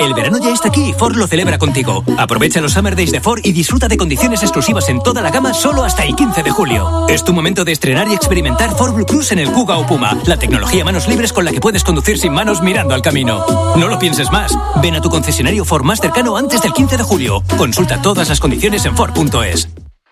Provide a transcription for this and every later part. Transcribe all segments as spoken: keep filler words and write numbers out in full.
El verano ya está aquí y Ford lo celebra contigo. Aprovecha los Summer Days de Ford y disfruta de condiciones exclusivas en toda la gama solo hasta el quince de julio. Es tu momento de estrenar y experimentar Ford Blue Cruise en el Kuga o Puma, la tecnología manos libres con la que puedes conducir sin manos mirando al camino. No lo pienses más. Ven a tu concesionario Ford más cercano antes del quince de julio. Consulta todas las condiciones en Ford punto es.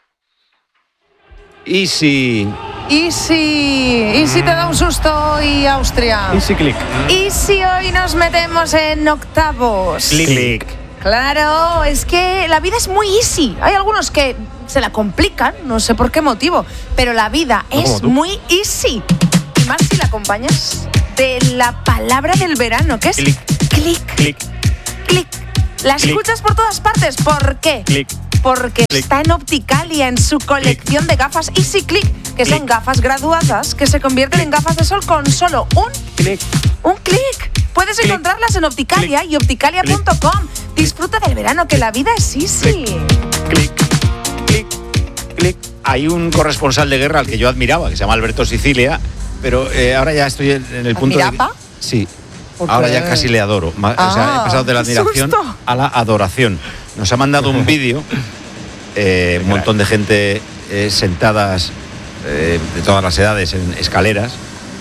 Y si... ¿Y si, ¿Y si te da un susto hoy Austria? Easy click. ¿Y si hoy nos metemos en octavos? Click. Claro, es que la vida es muy easy. Hay algunos que se la complican, no sé por qué motivo, pero la vida No es muy easy. Y más si la acompañas de la palabra del verano, que es Click. click. Click. Click. La Click. escuchas por todas partes. ¿Por qué? Click. Porque Click. está en Opticalia, en su colección de gafas Easy Click, que son Click. gafas graduadas que se convierten en gafas de sol con solo un Click. un clic. Puedes Click. encontrarlas en Opticalia Click. y opticalia punto com. Disfruta del verano, que la vida es easy. Click. Click. Click. Hay un corresponsal de guerra al que yo admiraba, que se llama Alberto Sicilia, pero eh, ahora ya estoy en, en el punto de... ¿Admirapa? Sí. ¿Por Ahora qué? ya casi le adoro. Ma- o sea, Ah, he pasado de la qué admiración susto. a la adoración. Nos ha mandado un vídeo, eh, un montón de gente eh, sentadas eh, de todas las edades en escaleras,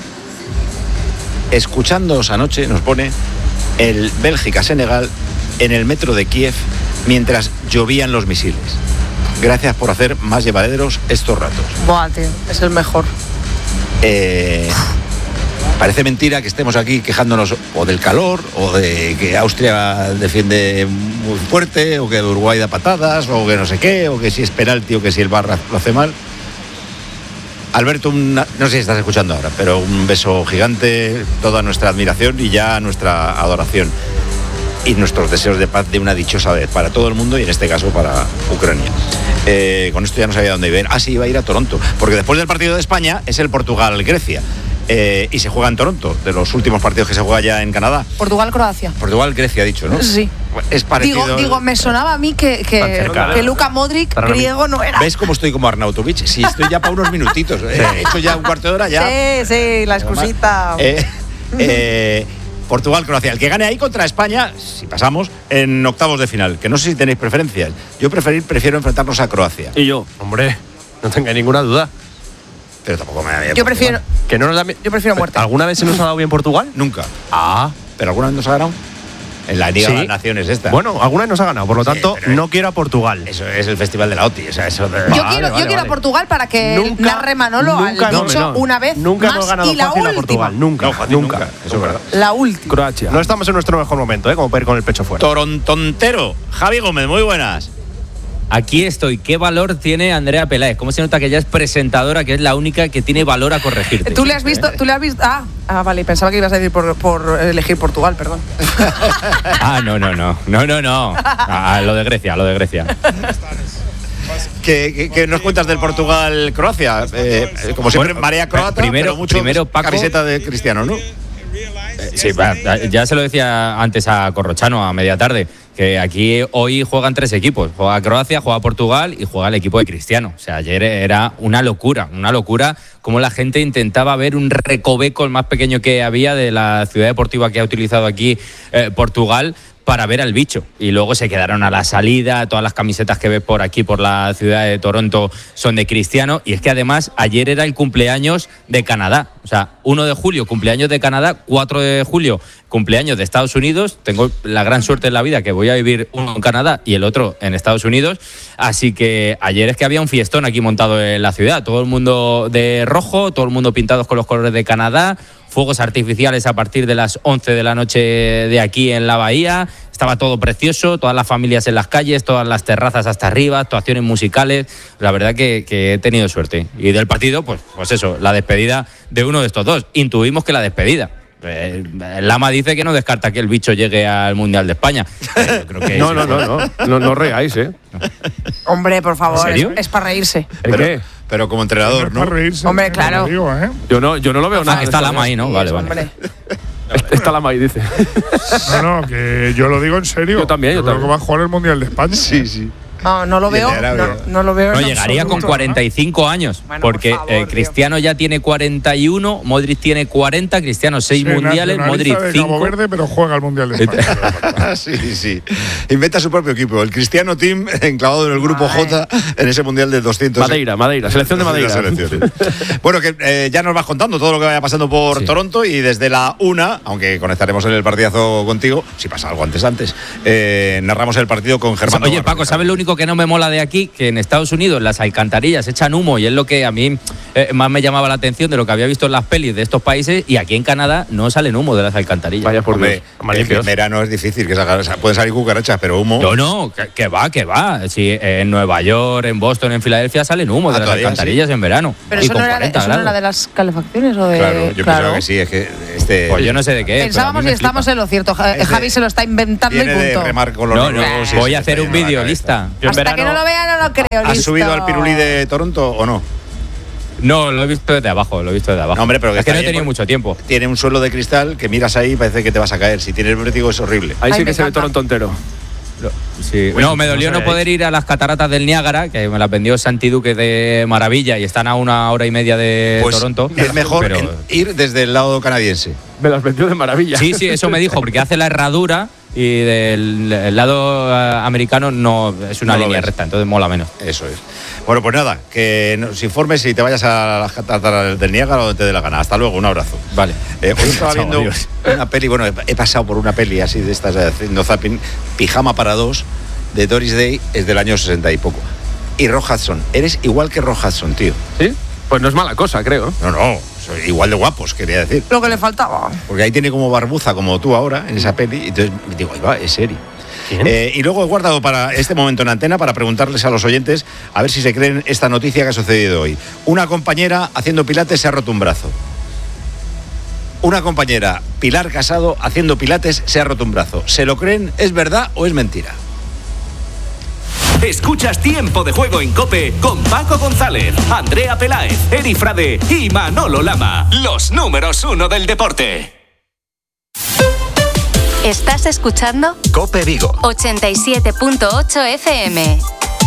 escuchándoos anoche, nos pone, el Bélgica-Senegal en el metro de Kiev mientras llovían los misiles. Gracias por hacer más llevaderos estos ratos. Buah, tío, es el mejor. Eh, parece mentira que estemos aquí quejándonos o del calor, o de que Austria defiende muy fuerte, o que Uruguay da patadas, o que no sé qué, o que si es penalti, o que si el Barra lo hace mal. Alberto, una, no sé si estás escuchando ahora, pero un beso gigante, toda nuestra admiración y ya nuestra adoración. Y nuestros deseos de paz de una dichosa vez para todo el mundo y en este caso para Ucrania. Eh, con esto ya no sabía dónde iba. Ah, sí, iba a ir a Toronto, porque después del partido de España es el Portugal-Grecia. Eh, y se juega en Toronto, de los últimos partidos que se juega ya en Canadá. Portugal-Croacia. Portugal-Grecia, ha dicho, ¿no? Sí. Es parecido. Digo, digo, me sonaba a mí que, que, Tan cerca, que ¿eh? Luka Modric Para mí. griego no era. ¿Ves cómo estoy como Arnautovic? Si estoy ya para unos minutitos. Eh, He hecho ya un cuarto de hora ya. Sí, sí, la excusita. Eh, eh, Portugal-Croacia. El que gane ahí contra España, si pasamos, en octavos de final. Que no sé si tenéis preferencias. Yo preferir, prefiero enfrentarnos a Croacia. Y yo, hombre, no tenga ninguna duda. Pero tampoco me da bien Yo Portugal. prefiero, Que no nos da mi- yo prefiero muerte. ¿Alguna vez se nos ha dado bien Portugal? Nunca. Ah. ¿Pero alguna vez nos ha ganado? En la Liga Sí. de las Naciones esta. Bueno, alguna vez nos ha ganado, por lo Sí, tanto, pero- no quiero a Portugal. Eso es el Festival de la O T I. O sea, eso de... Yo Vale, quiero, vale, yo quiero vale. a Portugal para que Nunca- narre Manolo al nunca hemos- dicho no, una vez Nunca más hemos ganado y la fácil a última. Portugal. Nunca, No, fácil nunca. nunca, eso es verdad. La última. Croacia. No estamos en nuestro mejor momento, ¿eh? Como para ir con el pecho fuerte. Torontontero. Javi Gómez, muy buenas. Aquí estoy. ¿Qué valor tiene Andrea Peláez? ¿Cómo se nota que ella es presentadora, que es la única que tiene valor a corregirte? ¿Tú le has visto? ¿Tú le has visto? Ah, ah, vale, pensaba que ibas a decir por, por elegir Portugal, perdón. Ah, no, no, no. No, no, no. A lo de Grecia, a lo de Grecia. ¿Qué, qué, qué nos cuentas del Portugal-Croacia? Eh, eh, como siempre, Bueno, marea croata, primero- pero mucho primero, Paco- camiseta de Cristiano, ¿no? Sí, va, ya se lo decía antes a Corrochano a media tarde, que aquí hoy juegan tres equipos. Juega Croacia, juega Portugal y juega el equipo de Cristiano. O sea, ayer era una locura, una locura como la gente intentaba ver un recoveco, el más pequeño que había de la ciudad deportiva que ha utilizado aquí eh, Portugal, para ver al bicho. Y luego se quedaron a la salida, todas las camisetas que ves por aquí, por la ciudad de Toronto, son de Cristiano. Y es que además ayer era el cumpleaños de Canadá. O sea, uno de julio, cumpleaños de Canadá, cuatro de julio, cumpleaños de Estados Unidos. Tengo la gran suerte en la vida que voy a vivir uno en Canadá y el otro en Estados Unidos. Así que ayer es que había un fiestón aquí montado en la ciudad. Todo el mundo de rojo, todo el mundo pintados con los colores de Canadá. Fuegos artificiales a partir de las once de la noche de aquí en la bahía. Estaba todo precioso, todas las familias en las calles, todas las terrazas hasta arriba, actuaciones musicales. La verdad que, que he tenido suerte. Y del partido, pues, pues eso, la despedida de uno de estos dos. Intuimos que la despedida. Eh, Lama dice que no descarta que el bicho llegue al Mundial de España. Eh, yo creo que No, sí, no, no, no, no, no reáis, ¿eh? Hombre, por favor, ¿En serio? es, es para reírse. ¿El Pero, qué? pero como entrenador, ¿no? Para reírse, Hombre, te claro. lo digo, ¿eh? Yo no, yo no lo veo nada. Ah, está Lama ahí, ¿no? Vale, Hombre. vale. Está Lama ahí, dice. No, no, que yo lo digo en serio. Yo también, yo creo también. que va a jugar el Mundial de España. Sí, sí. No, no lo veo. No, no lo veo. No, en llegaría absoluto, con cuarenta y cinco años, Bueno, porque por favor, eh, Cristiano ya tiene cuarenta y uno, Modric tiene cuarenta, Cristiano seis Sí, mundiales, nacionaliza Modric de Cabo cinco. Verde, pero juega al Mundial de España. sí, sí. Inventa su propio equipo. El Cristiano Team enclavado en el grupo Ay. J en ese Mundial de doscientos. Madeira, Madeira, selección de Madeira. Selecciones. Bueno, que eh, ya nos vas contando todo lo que vaya pasando por Sí. Toronto y desde la una, aunque conectaremos en el partidazo contigo, si pasa algo antes antes, eh, narramos el partido con Germán. Oye, Paco, ¿sabes lo único que no me mola de aquí? Que en Estados Unidos las alcantarillas echan humo y es lo que a mí eh, más me llamaba la atención de lo que había visto en las pelis de estos países, y aquí en Canadá no salen humo de las alcantarillas. Vaya por Hombre, Dios. Más es que limpios. en verano es difícil que salga, o sea, pueden salir cucarachas, pero humo. No, no, que, que va, que va. Si en Nueva York, en Boston, en Filadelfia salen humo Ah, de las todavía, alcantarillas en verano. Pero y eso, con no era, de, cuarenta eso no era grados. de las calefacciones o de. Claro, yo pensaba que sí, es que este. Pues yo no sé de qué. Pensábamos y pero a mí me estamos flipa. en lo cierto. Ja- Este Javi se lo está inventando y Viene de punto. remar con los No, no, negros y voy se a está hacer un yendo la vídeo, cabeza. lista. Yo en Hasta verano- que no lo vea, no lo creo. ¿Has listo. subido al pirulí de Toronto o no? No, lo he visto desde abajo, lo he visto desde abajo. No, hombre, pero que es que está no he bien, tenido porque- mucho tiempo. Tiene un suelo de cristal que miras ahí y parece que te vas a caer. Si tienes vértigo es horrible. Ahí Ay, sí me que se ve encanta. Toronto entero. Sí. Bueno, No, me no dolió no sabéis. poder ir a las cataratas del Niágara, que me las vendió Santi Duque de maravilla y están a una hora y media de Pues Toronto. es mejor Pero- en- ir desde el lado canadiense. Me las vendió de maravilla. Sí, sí, eso me dijo, porque hace la herradura y del el lado eh, americano no es una No lo línea ves. recta, entonces mola menos. Eso es. Bueno, pues nada, que nos informes y te vayayas a las cataratas del Niágara o donde te dé la gana. Hasta luego, un abrazo. Vale. Eh, hoy estaba Chao, viendo adiós. una peli, bueno, he, he pasado por una peli así de estas, eh, haciendo zapping, Pijama para dos, de Doris Day, es del año sesenta y poco. Y Rock Hudson, eres igual que Rock Hudson, tío. ¿Sí? Pues no es mala cosa, creo. No, no, soy igual de guapos, quería decir. Lo que le faltaba. Porque ahí tiene como barbuza, como tú ahora, en esa peli, y entonces digo, ahí va, es serio. ¿Quién? Eh, y luego he guardado para este momento en antena para preguntarles a los oyentes a ver si se creen esta noticia que ha sucedido hoy. Una compañera haciendo pilates se ha roto un brazo. Una compañera, Pilar Casado, haciendo pilates se ha roto un brazo. ¿Se lo creen? ¿Es verdad o es mentira? Escuchas Tiempo de Juego en COPE con Paco González, Andrea Peláez, Eri Frade y Manolo Lama. Los números uno del deporte. Estás escuchando COPE Vigo. ochenta y siete punto ocho F M.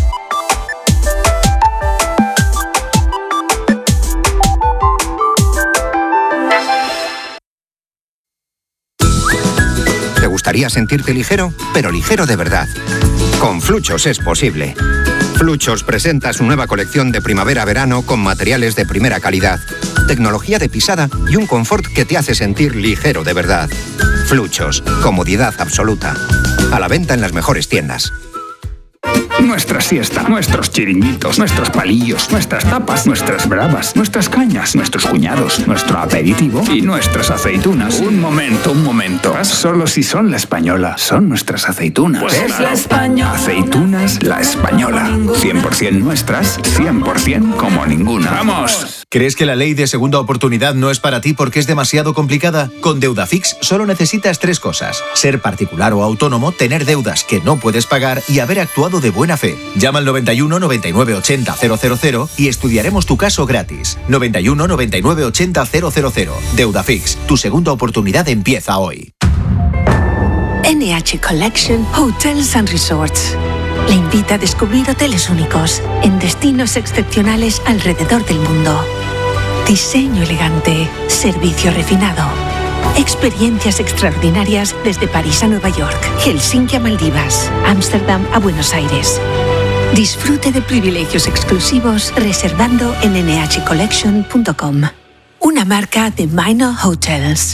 ¿Te gustaría sentirte ligero? Pero ligero de verdad. Con Fluchos es posible. Fluchos presenta su nueva colección de primavera-verano con materiales de primera calidad, tecnología de pisada y un confort que te hace sentir ligero de verdad. Fluchos, comodidad absoluta. A la venta en las mejores tiendas. Nuestra siesta, nuestros chiringuitos, nuestros palillos, nuestras tapas, nuestras bravas, nuestras cañas, nuestros cuñados, nuestro aperitivo y nuestras aceitunas. Un momento, un momento. Solo si son la española, son nuestras aceitunas. Pues es la española. Aceitunas La Española. cien por ciento nuestras, cien por ciento como ninguna. ¡Vamos! ¿Crees que la ley de segunda oportunidad no es para ti porque es demasiado complicada? Con Deudafix solo necesitas tres cosas: ser particular o autónomo, tener deudas que no puedes pagar y haber actuado de buena fe. Llama al noventa y uno, noventa y nueve, ochenta, cero cero cero y estudiaremos tu caso gratis. noventa y uno, noventa y nueve, ochenta, cero cero cero. Deudafix, tu segunda oportunidad empieza hoy. N H Collection Hotels and Resorts le invita a descubrir hoteles únicos en destinos excepcionales alrededor del mundo. Diseño elegante, servicio refinado, experiencias extraordinarias desde París a Nueva York, Helsinki a Maldivas, Ámsterdam a Buenos Aires. Disfrute de privilegios exclusivos reservando en n h collection punto com. Una marca de Minor Hotels.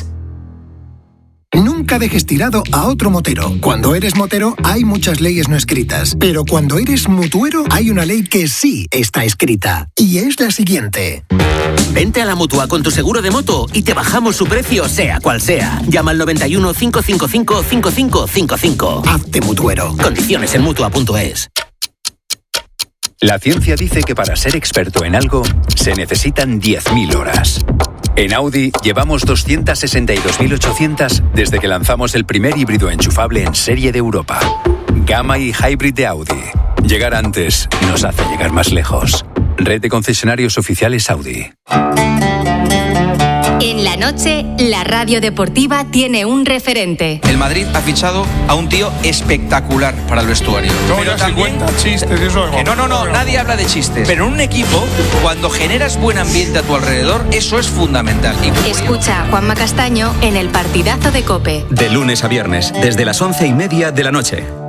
Nunca dejes tirado a otro motero. Cuando eres motero hay muchas leyes no escritas, pero cuando eres mutuero hay una ley que sí está escrita, y es la siguiente. Vente a la Mutua con tu seguro de moto y te bajamos su precio sea cual sea. Llama al noventa y uno, cinco cinco cinco, cinco cinco cinco cinco. Hazte mutuero. Condiciones en mutua punto es. La ciencia dice que para ser experto en algo se necesitan diez mil horas. En Audi llevamos doscientas sesenta y dos mil ochocientas desde que lanzamos el primer híbrido enchufable en serie de Europa. Gamma y Hybrid de Audi. Llegar antes nos hace llegar más lejos. Red de concesionarios oficiales Audi. En la noche, la radio deportiva tiene un referente. El Madrid ha fichado a un tío espectacular para el vestuario. No, Pero ya se también- cuenta chistes y eso. Que no, no, no, nadie habla de chistes. Pero en un equipo, cuando generas buen ambiente a tu alrededor, eso es fundamental. Y Escucha a Juanma Castaño en el partidazo de COPE. De lunes a viernes, desde las once y media de la noche.